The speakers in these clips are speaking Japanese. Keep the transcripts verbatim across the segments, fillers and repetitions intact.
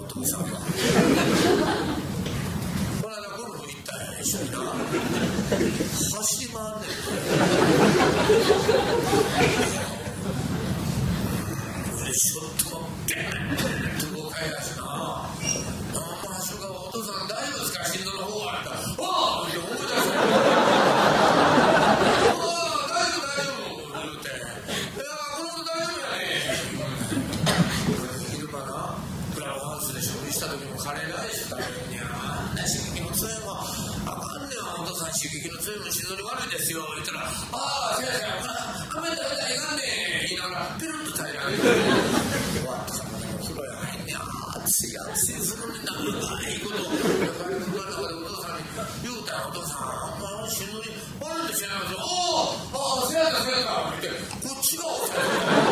お父さんは。この間ゴルフ行ったんや、一緒にな。走り回んねん。ちょっとビャーッと動かいだしな。ああ、走るからお父さん大丈夫ですか、心臓の方は。ああって思い出した。ああ、大丈夫大丈夫って言って。いや、この人大丈夫やね。昼間な、クラブハウスで食事した時もカレーライス食べるんや。あんな刺激の強いもんあかんねん、お父さん刺激の強いもん心臓に悪いですよ言ったら、ああ、先生、あめ食べたらいかんねん言いながらペロッと平らげて終わったからね、お風呂やないんや。熱い熱いするんだ、長いこと。だから車の中でお父さんに言うたら、お父さん、あんま心臓に悪いって知らないですよ。ああ、ああ、せやったせやったって言って、こっちがお父さん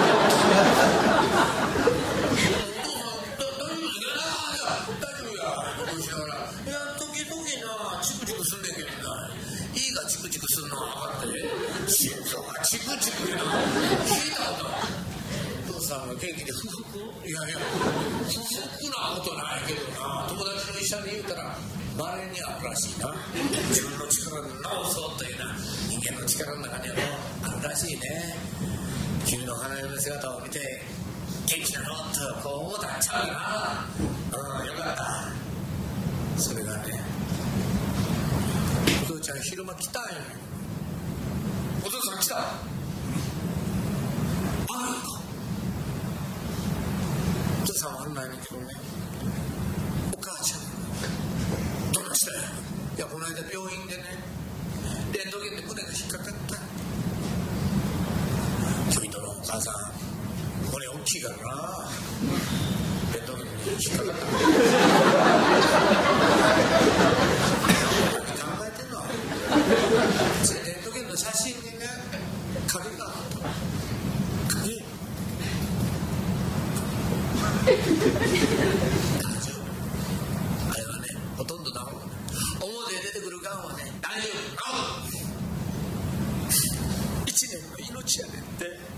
大丈夫やこうしながら、いや、時々なチクチクすんねんけどな、いいがチクチクするのは分かって、心臓がチクチクでな、聞いたことない。お父さんが元気で不服、いやいや不服なことないけどな、友達の医者に言うたらまれにあるらしいな。自分の力で治そうというな、人間の力の中にはあるらしいね。君の花嫁姿を見て元気なのとこう思ったんちゃうな。うん、よかった。それがね、お父ちゃん昼間来たんよ。お父さん来た。あるか。お父さんはあんないねんけどね、お母ちゃんどうしたよ。いや、この間病院でね、レントゲンで胸が引っかかった。君とのお母さん骨大きいからな、レントゲンに引っかかった。何考えてんの。レントゲンの写真にね、影があった。影大丈夫。あれはね、ほとんど治る。表へ出てくるがんはね、大丈夫、治る。一年の命やねんって。